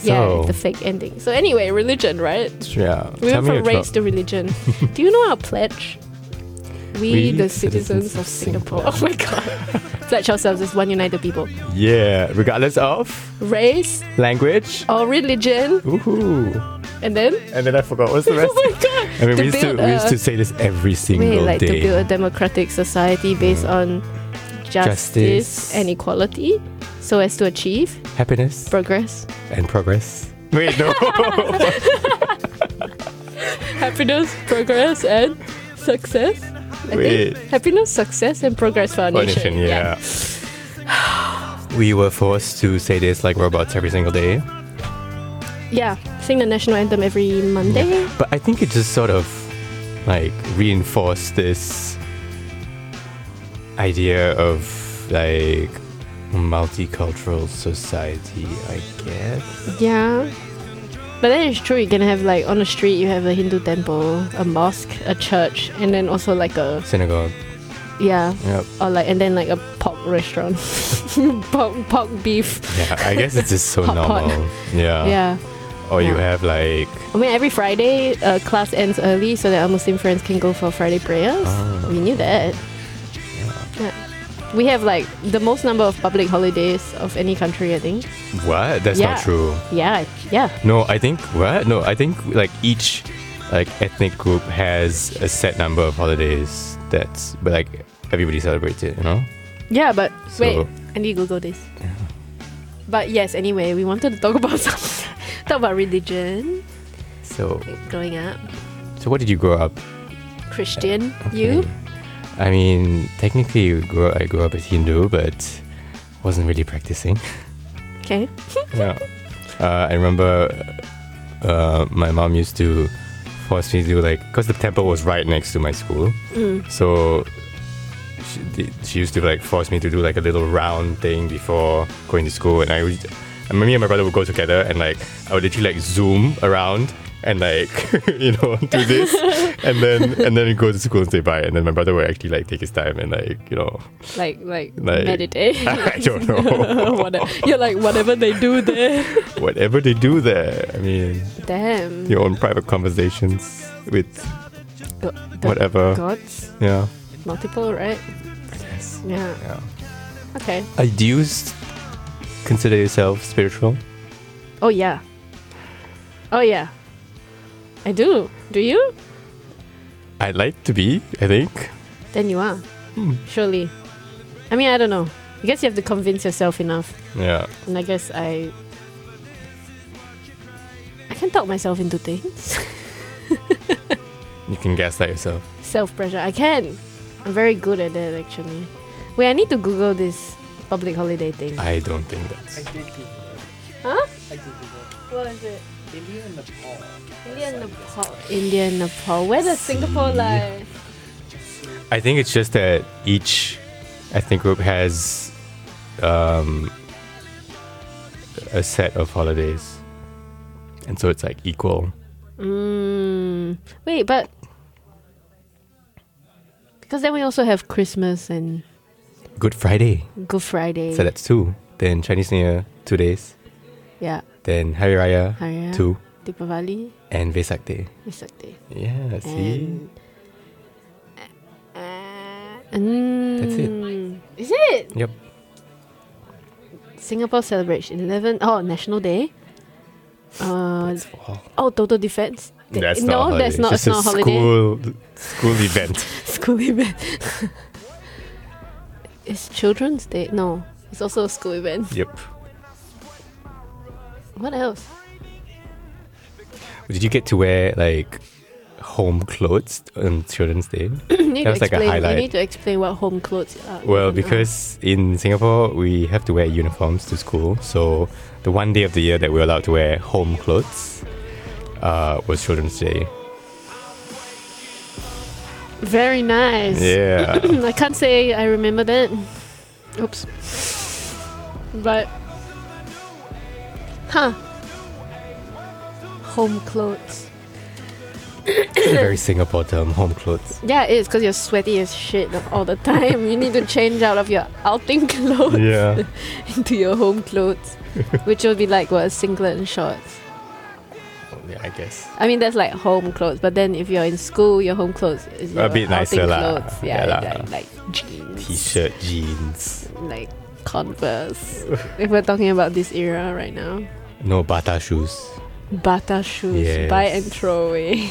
Yeah, the fake ending. So anyway, religion, right? Yeah. We went from race to religion. Do you know our pledge? We the citizens of Singapore. Oh my god. Pledge ourselves as one united people. Yeah, regardless of race, language, or religion. Woohoo. And then I forgot what's the rest. Oh my god. I mean, we used to say this every single day. To build a democratic society based on justice and equality, so as to achieve happiness, progress. Wait, no. Happiness, progress, and success. Happiness, success, and progress foundation. Yeah. We were forced to say this like robots every single day. Yeah, sing the national anthem every Monday. Yeah. But I think it just sort of like reinforced this idea of like multicultural society, I guess. Yeah. But then it's true, you can have like on the street you have a Hindu temple, a mosque, a church, and then also like a synagogue. Yeah. Yep. Or like, and then like a pork restaurant. pork beef. Yeah, I guess it's just so normal. Pot. Yeah. Yeah. Or you have like... I mean, every Friday, class ends early so that our Muslim friends can go for Friday prayers. Oh. We knew that. Yeah. We have like the most number of public holidays of any country, I think. What? That's not true. Yeah. No, I think what? No, I think like each like ethnic group has a set number of holidays but like everybody celebrates it, you know? Yeah, but wait, I need to Google this. Yeah. But yes, anyway, we wanted to talk about talk about religion. So growing up. So what did you grow up? Christian. Okay. You? I mean, technically, I grew up as Hindu, but wasn't really practicing. Okay. Yeah. I remember my mom used to force me to do like, because the temple was right next to my school. So she used to like force me to do like a little round thing before going to school. And me and my brother would go together and like, I would literally like zoom around and like, you know, do this, and then we go to school and say bye, and then my brother would actually like take his time and like, you know, like meditate. I don't know. You're like whatever they do there. Whatever they do there. I mean, damn. Your own private conversations with whatever gods. Yeah. Multiple, right? Yes. Yeah. Okay. Do you consider yourself spiritual? Oh yeah. I do. Do you? I'd like to be, I think. Then you are. Surely. I mean, I don't know. I guess you have to convince yourself enough. Yeah. And I guess I can talk myself into things. You can gaslight yourself. Self-pressure. I can. I'm very good at that, actually. Wait, I need to Google this public holiday thing. I don't think that's... I did Google it. Huh? I did Google it. What is it? India and Nepal. India and Nepal. Where does Singapore lie? I think it's just that each ethnic group has a set of holidays, and so it's like equal. Wait, but because then we also have Christmas and Good Friday. Good Friday. So that's 2. Then Chinese New Year, 2 days. Yeah. Then Hari Raya, 2. Deepavali. And Vesak Day. Yeah, see? That's it. Is it? Yep. Singapore celebrates 11. Oh, National Day. Total Defense. That's not a that's not just a holiday. School event. School event. It's Children's Day. No, it's also a school event. Yep. What else? Did you get to wear like home clothes on Children's Day? That was like a highlight. You need to explain what home clothes are. Well, because in Singapore we have to wear uniforms to school, so the one day of the year that we're allowed to wear home clothes was Children's Day. Very nice. Yeah. I can't say I remember that. Oops. But home clothes. It's a very Singapore term, home clothes. Yeah, it is because you're sweaty as shit all the time. You need to change out of your outing clothes Yeah. into your home clothes, which will be like what, a singlet and shorts. Yeah, I guess. I mean, that's like home clothes, but then if you're in school, your home clothes is your A bit nicer outing lah. clothes. Yeah, Yeah lah. like jeans, T-shirt, jeans. like Converse. If we're talking about this era right now, No Bata shoes. Bata shoes, Yes. buy and throw away.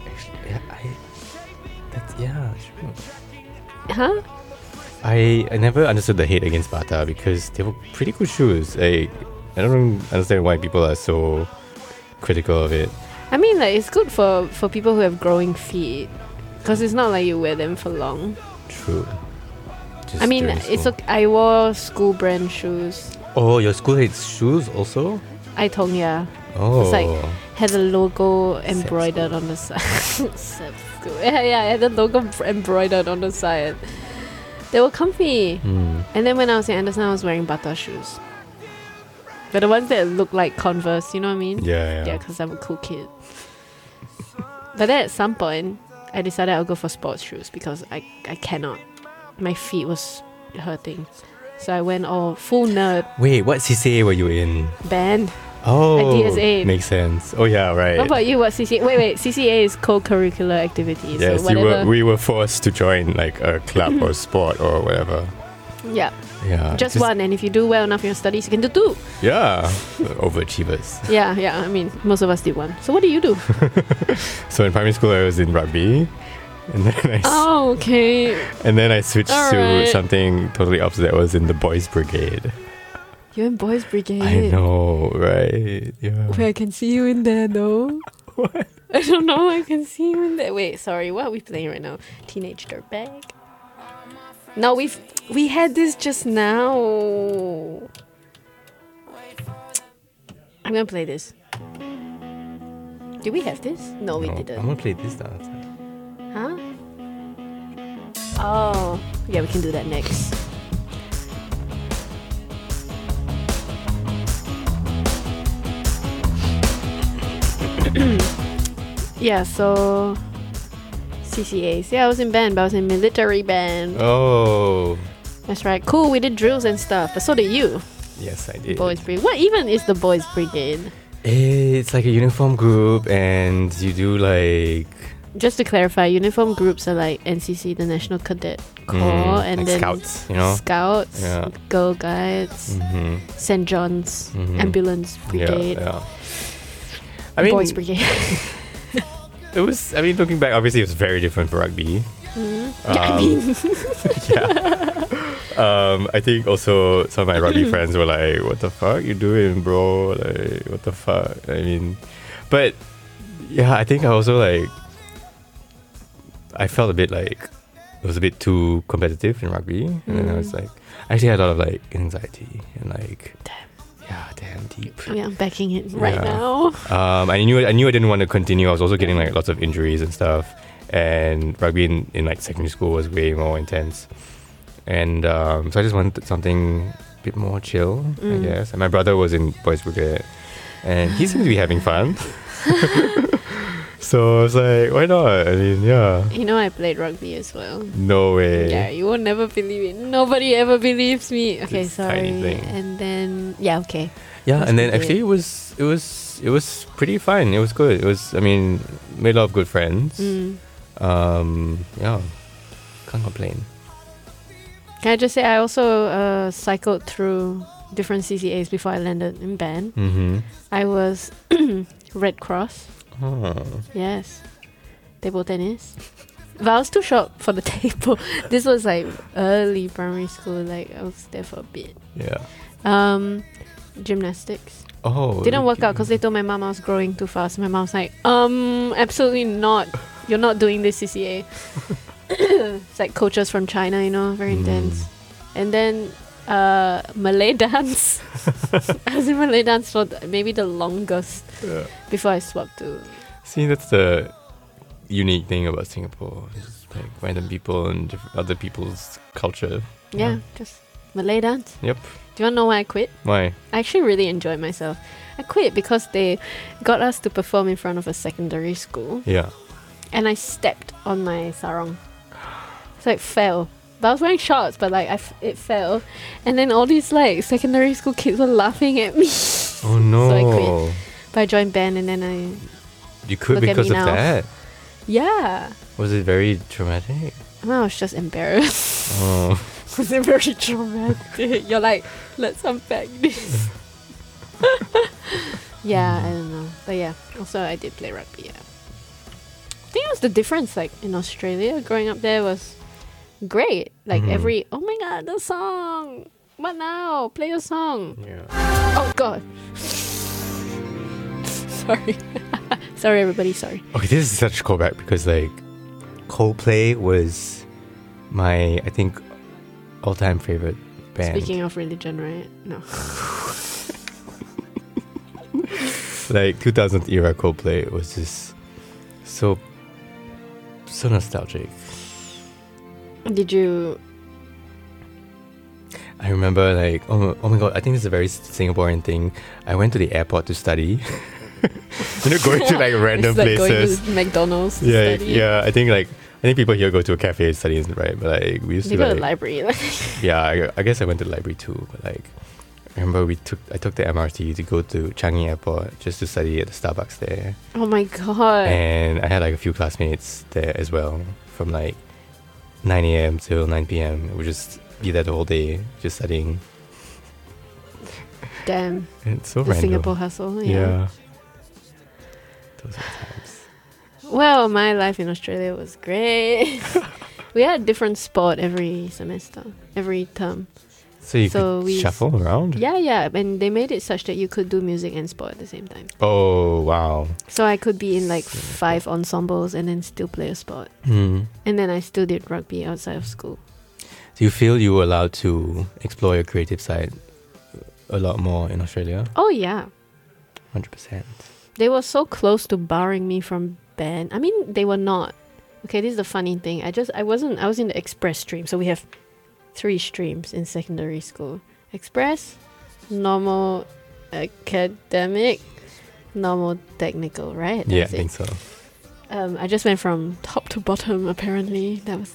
Yeah, true. Huh? I never understood the hate against Bata because they were pretty good shoes. I don't understand why people are so critical of it. I mean, like it's good for people who have growing feet, because it's not like you wear them for long. True. Just I mean, during it's school. okay. I wore school brand shoes. Oh, your school hates shoes also? I told ya. Oh. It's like had the logo embroidered on the side. Yeah, I had the logo embroidered on the side. They were comfy. And then when I was in Anderson, I was wearing Bata shoes. But the ones that look like Converse, you know what I mean? Yeah. Yeah, because I'm a cool kid. But then at some point, I decided I'll go for sports shoes because I cannot. My feet was hurting. So I went all full nerd Wait, what CCA were you in? band. Oh, At DSA. makes sense. Oh yeah, right. What about you? What CCA? Wait. CCA is co-curricular activities. Yes, so whatever. we were forced to join like a club or sport or whatever. Yeah, Yeah. just one. And if you do well enough in your studies, you can do two. Yeah. Overachievers. Yeah. I mean, most of us did one. So what do you do? So in primary school I was in rugby. And then Oh, okay. I switched All to right. something totally opposite. I was in the boys brigade. You're in boys' brigade. I know, right? Yeah. Wait, I can see you in there though. What? I don't know. I can see you in there. Wait, sorry. What are we playing right now? Teenage Dirtbag. No, we had this just now. I'm gonna play this. Did we have this? No, we No, didn't. I'm gonna play this now. Huh? Oh, yeah, we can do that next. Yeah, so CCAs. Yeah, I was in band, but I was in military band. Oh, That's right. Cool, we did drills and stuff, but so did you. yes, I did. Boys Brigade. What even is the Boys Brigade? It's like a uniform group, and you do like Just to clarify, uniform groups are like NCC, the National Cadet Corps, and like then scouts, you know. Scouts, Yeah. Girl Guides, Mm-hmm. St. John's, Mhm. Ambulance Brigade, Yeah. I mean, Boys Brigade. it was. I mean, looking back, obviously, it was very different for rugby. Yeah, I mean, I think also some of my rugby friends were like, "What the fuck you doing, bro? Like, what the fuck?" I mean, but yeah, I think I also like. I felt a bit like it was a bit too competitive in rugby, and then I was like, I actually had a lot of like anxiety and like, damn deep. yeah, I'm backing it right Yeah. now. I knew I didn't want to continue. I was also getting like lots of injuries and stuff, and rugby in like secondary school was way more intense, and so I just wanted something a bit more chill, I guess. And my brother was in Boys Brigade, and he seemed to be having fun. So I was like, why not? I mean, yeah. You know, I played rugby as well. No way. Yeah, you will never believe it. Nobody ever believes me. Okay, This sorry. tiny thing. And then okay. Yeah, Boys and then Brigade. actually it was pretty fun. It was good. It was, I mean, made a lot of good friends. Yeah, can't complain. Can I just say I also cycled through different CCAs before I landed in band. Mm-hmm. I was Red Cross. Oh. Yes. Table tennis. But I was too short for the table. This was like early primary school. Like I was there for a bit. Yeah. Gymnastics. Oh. Didn't work out because they told my mom I was growing too fast. My mom's like, absolutely not. You're not doing this CCA. It's like coaches from China, you know, very intense. And then Malay dance. I was in Malay dance for maybe the longest Yeah. before I swapped to. See, that's the unique thing about Singapore. It's like random people and other people's culture. Yeah, just Malay dance. Yep. Do you want to know why I quit? Why? I actually really enjoyed myself. I quit because they got us to perform in front of a secondary school. Yeah. and I stepped on my sarong. So it fell. But I was wearing shorts, but like it fell. And then all these like secondary school kids were laughing at me. Oh no. So I quit. But I joined band and then You quit Look at because me of now. that? yeah. Was it very traumatic? I was just embarrassed. Oh. Was it very traumatic? You're like, let's unpack this. Yeah, I don't know. But yeah, also I did play rugby, yeah. I think it was the difference, like in Australia, growing up there was great. Like Mhm. oh my god, the song! What now? Play a song. Yeah. Oh god. Sorry. Sorry everybody, sorry. Okay, this is such a callback because like Coldplay was my, I think, all-time favorite band. Speaking of religion, right? No. Like 2000 era Coldplay was just so nostalgic. Did you I remember like oh my god, I think this is a very Singaporean thing. I went to the airport to study. Going to like random it's like places. going to McDonald's to Yeah, study. yeah. I think people here go to a cafe and study, right? But like we used You to go to like the library. yeah. I guess I went to the library too. But like I remember I took the MRT to go to Changi Airport just to study at the Starbucks there. Oh my god. And I had like a few classmates there as well from like 9 a.m. till 9 p.m. We would just be there the whole day just studying. Damn. And it's so The random. Singapore hustle. Yeah. Those are times. Well, my life in Australia was great. We had a different sport every semester, every term. So you So could we shuffle around? Yeah, yeah. And they made it such that you could do music and sport at the same time. Oh, wow. So I could be in like So 5 ensembles and then still play a sport. Hmm. And then I still did rugby outside of school. Do you feel you were allowed to explore your creative side a lot more in Australia? Oh yeah. 100%. They were so close to barring me from band. I mean, they were not. Okay, this is the funny thing. I was in the express stream. So we have 3 streams in secondary school. Express, normal academic, normal technical, right? Yeah, I That's it. think so. I just went from top to bottom apparently. That's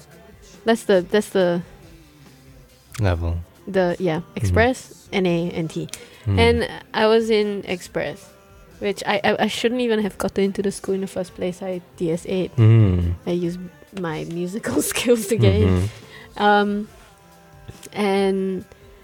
the Level. express, NA, NT. Hmm. And I was in express, which I shouldn't even have gotten into the school in the first place. I DS8. Hmm. I used my musical skills to get in. Mhm. And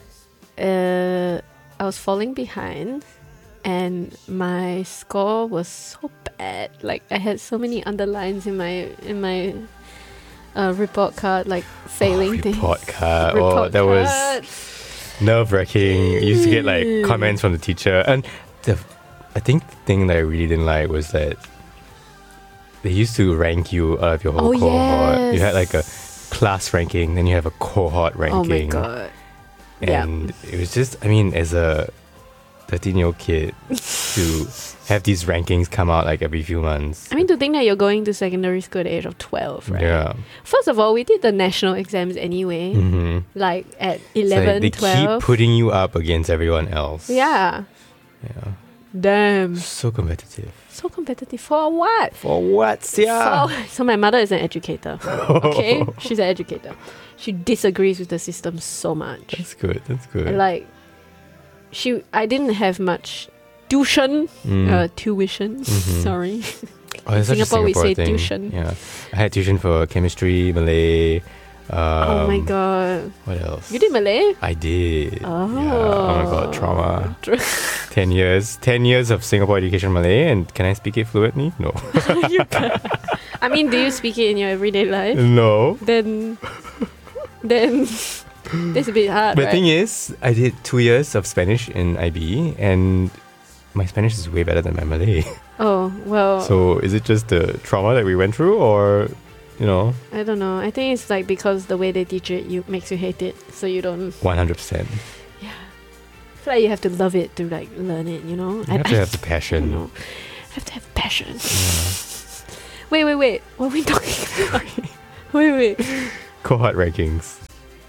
I was falling behind, and my score was so bad. Like I had so many underlines in my report card, like failing things. Report card. Report That was card. nerve-wracking. You used to get like comments from the teacher. And I think the thing that I really didn't like was that they used to rank you out of your whole Oh, cohort. You had yes. like a class ranking, then you have a cohort ranking. Oh my god. And it was just, I mean, as a 13-year-old kid, to have these rankings come out like every few months. I mean, to think that you're going to secondary school at the age of 12, right? Yeah. First of all, we did the national exams anyway, Mm-hmm. like at It's 11, like they 12. keep putting you up against everyone else. Yeah. Yeah. Damn. So competitive. So competitive. For what? For what? Yeah. So my mother is an educator. Okay? She's an educator. She disagrees with the system so much. That's good. That's good. And like, I didn't have much tuition. Tuition. Mhm. Sorry. Oh, it's such a Singapore, we say thing. tuition. Yeah. I had tuition for chemistry, Malay. Oh my god. What else? You did Malay? I did. Oh. Yeah. Oh my god, trauma. 10 years. 10 years of Singapore education Malay, and can I speak it fluently? No. I mean, do you speak it in your everyday life? No. Then that's a bit hard, But the right? thing is, I did 2 years of Spanish in IB, and my Spanish is way better than my Malay. Oh, well, So is it just the trauma that we went through, or, you know, I don't know. I think it's like because the way they teach it makes you hate it, so you don't. 100%? Yeah, I feel like you have to love it to like learn it. You know, You have to have the I don't passion. know. Have to have passion. Yeah. Wait. What are we talking about? wait. Cohort rankings.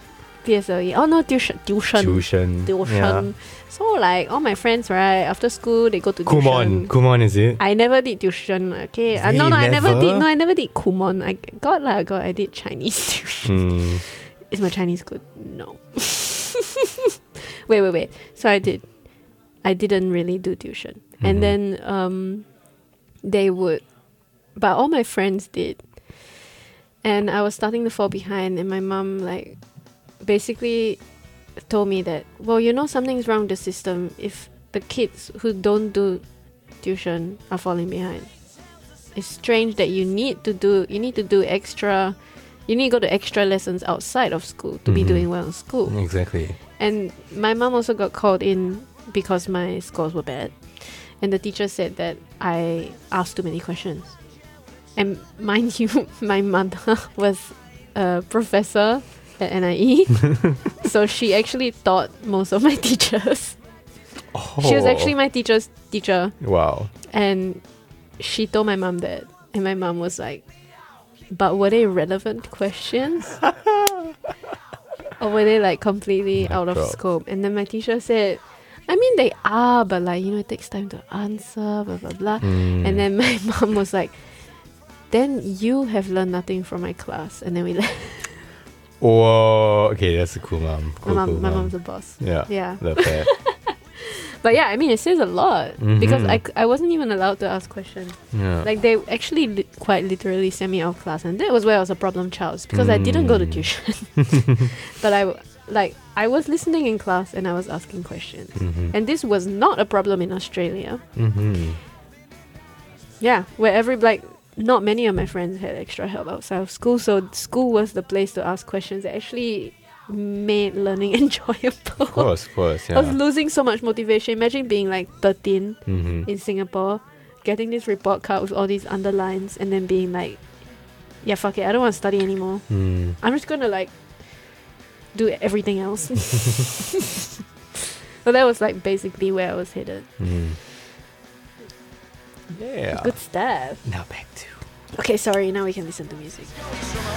PSLE. Oh no, tuition. Tuition. Yeah. So like all my friends, right, after school they go to tuition. Kumon is it? I never did tuition. Okay, Really? no, I never did. Never? No, I never did Kumon. I did Chinese tuition. Is my Chinese good? No. Wait. So I didn't really do tuition, and then they would, but all my friends did, and I was starting to fall behind, and my mom like basically told me that, well, something's wrong with the system if the kids who don't do tuition are falling behind. It's strange that you need to do extra, you need to go to extra lessons outside of school to be doing well in school. Exactly. And my mom also got called in because my scores were bad, and the teacher said that I asked too many questions. And mind you, my mother was a professor at NIE, so she actually taught most of my teachers. Oh. She was actually my teacher's teacher, Wow. and she told my mom that, and my mom was like, but were they relevant questions? Or were they like completely out of God. scope? And then my teacher said, I mean, they are, but like, it takes time to answer, blah, blah, blah. And then my mom was like, then you have learned nothing from my class. And then we left. Whoa. Okay, that's a cool mom. Cool my mom. mom's a boss. Yeah. Yeah. Love that. But yeah, I mean, it says a lot because I wasn't even allowed to ask questions. Yeah. Like, they actually quite literally sent me out of class. And that was where I was a problem child, because I didn't go to tuition. But I was listening in class and I was asking questions. And this was not a problem in Australia. Yeah, where not many of my friends had extra help outside of school, so school was the place to ask questions that actually made learning enjoyable. Of course, yeah. I was losing so much motivation. Imagine being like 13 in Singapore, getting this report card with all these underlines, and then being like, yeah, fuck it, I don't want to study anymore. I'm just gonna like do everything else. So that was like basically where I was headed. Yeah. Good stuff. Now back to Okay, sorry, now we can listen to music.